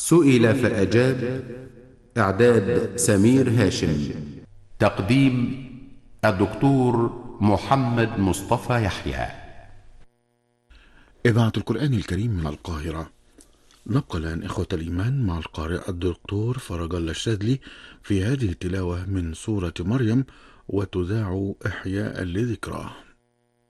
سئل فأجاب. إعداد سمير هاشم. تقديم الدكتور محمد مصطفى يحيى. إذاعة القرآن الكريم من القاهرة. نبقى الآن إخوة الإيمان مع القارئ الدكتور فرج الله الشاذلي في هذه التلاوة من سورة مريم، وتذاع إحياء لذكراه.